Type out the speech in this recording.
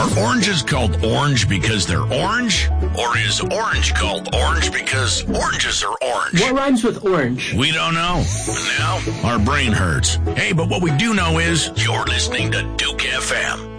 Are oranges called orange because they're orange? Or is orange called orange because oranges are orange? What rhymes with orange? We don't know. And now, our brain hurts. Hey, but what we do know is you're listening to Duke FM.